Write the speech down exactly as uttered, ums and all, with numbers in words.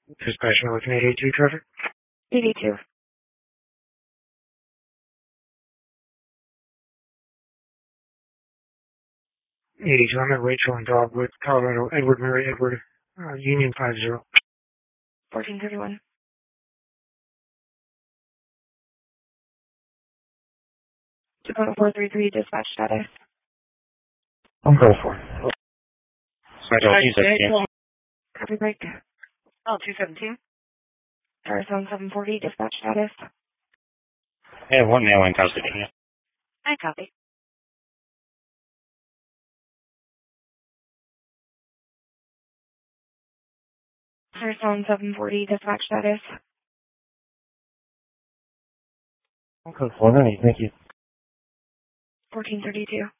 Dispatch with eight eighty-two traffic. eighty-two. eighty-two, I'm at Rachel and Dogwood, Colorado, Edward, Mary, Edward, uh, Union five zero. fourteen thirty-one. Dakota four three three, dispatch status. I'm going for it. Copy break. Oh, two seventeen. Arizona seven forty, dispatch status. Yeah, one now in custody. I copy. Arizona seven forty, dispatch status. Okay, four ninety, thank you. fourteen thirty-two.